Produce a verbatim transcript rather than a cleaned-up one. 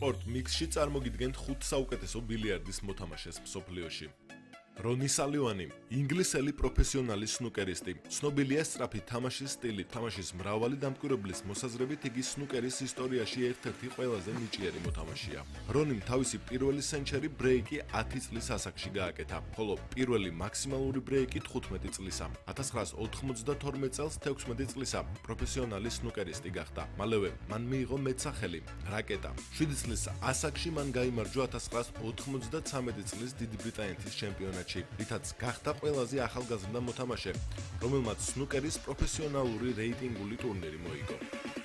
სპორტ მიქსში წარმოგიდგენთ ხუთ საუკეთესო ბილიარდის მოთამაშეს მსოფლიოში. რონი სალივანი, ინგლისელი პროფესიონალი სნუკერისტი, ცნობილია სწრაფი თამაშის სტილით, თამაშის მრავალი დამკვირვებლის მოსაზრებით იგი სნუკერის ისტორიაში ერთ-ერთი ყველაზე ნიჭიერი მოთამაშეა. რონიმ თავისი პირველი სენჩერი ბრეიკი ათი წლის ასაკში გააკეთა, ხოლო პირველი მაქსიმალური ბრეიკი თხუთმეტი წლისა. ათას ცხრაას ოთხმოცდათორმეტ წელს თექვსმეტი წლისა პროფესიონალი სნუკერისტი გახდა. მალევე მან მიიღო მეტსახელი რაკეტა. შვიდი წლის ასაკში მან გაიმარჯვა ათას ცხრაას ოთხმოცდაცამეტი წლის დიდი ბრიტანეთის ჩემპიონატში. რითაც გახდა ყველაზე ახალგაზრდა მოთამაშე, რომელმაც სნუკერის პროფესიონალური რეიტინგული ტურნირი მოიგო.